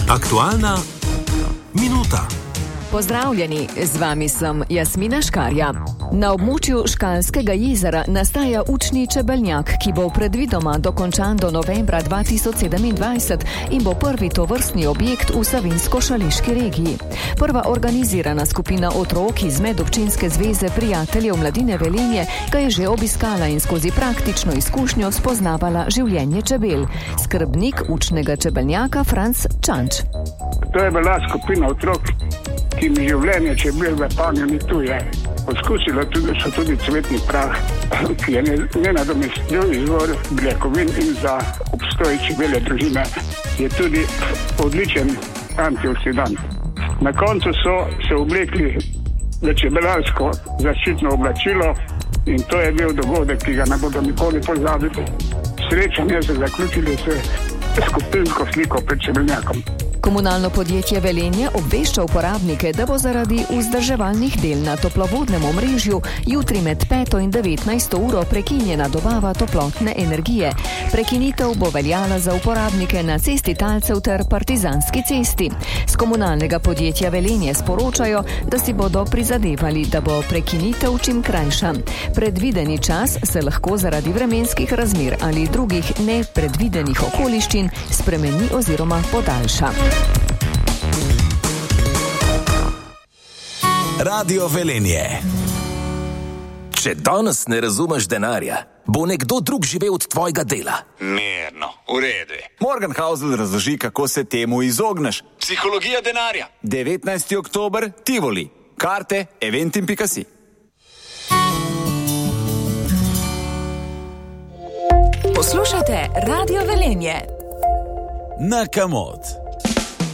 Aktualna minuta. Pozdravljeni, z vami sem Jasmina Škarja. Na območju Škalskega jezera nastaja učni čebeljak, ki bo predvidoma dokončan do novembra 2027 in bo prvi tovrstni objekt v Savinjsko-Šaleški regiji. Prva organizirana skupina otrok iz Medobčinske zveze prijateljev mladine Velenje ga je že obiskala in skozi praktično izkušnjo spoznavala življenje čebel. Skrbnik učnega čebeljaka Franc Čanč. To je bila skupina otrok, ki mi življenje čebel v panju ni tuje. Poskusila so tudi cvetni prah, ki je nenadomestljiv izvor beljakovin in za obstoj čebelje družine je tudi odličen antioksidant. Na koncu so se oblekli v čebelarsko zaščitno oblačilo in to je bil dogodek, ki ga ne bodo nikoli pozabili. Srečanje so zaključili s skupinsko sliko pred čebeljakom. Komunalno podjetje Velenje obvešča uporabnike, da bo zaradi vzdrževalnih del na toplovodnem omrežju jutri med 5. in 19. uro prekinjena dobava toplotne energije. Prekinitev bo veljala za uporabnike na cesti Talcev ter Partizanski cesti. Z komunalnega podjetja Velenje sporočajo, da si bodo prizadevali, da bo prekinitev čim krajša. Predvideni čas se lahko zaradi vremenskih razmer ali drugih nepredvidenih okoliščin spremeni oziroma podaljša. Radio Velenje. Če danes ne razumeš denarja, bo nekdo drug živel od tvojega dela. Mirno, v redu. Morgan Housel razloži, kako se temu izogneš. Psihologija denarja. 19. oktober, Tivoli. Karte, eventim.si. Poslušate Radio Velenje. Na Kamot.